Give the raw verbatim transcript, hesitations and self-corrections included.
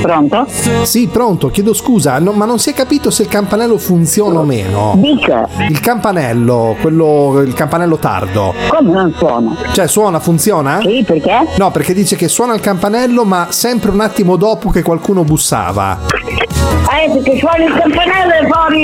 Pronto? Sì, pronto, chiedo scusa, no, ma non si è capito se il campanello funziona o meno. Dica. Il campanello, quello, il campanello tardo. Come non suona? Cioè, suona, funziona? Sì, perché? No, perché dice che suona il campanello, ma sempre un attimo dopo che qualcuno bussava. Eh, perché suona il campanello e fuori